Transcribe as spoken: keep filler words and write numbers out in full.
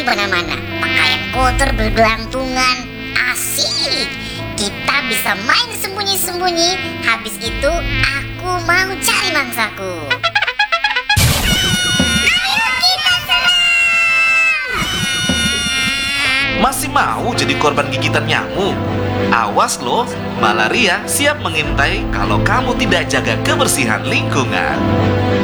mana-mana. Pakaian kotor bergelantungan. Asik. Kita bisa main sembunyi-sembunyi. Habis itu aku mau cari mangsaku. Masih mau jadi korban gigitan nyamuk? Awas loh, malaria siap mengintai kalau kamu tidak jaga kebersihan lingkungan.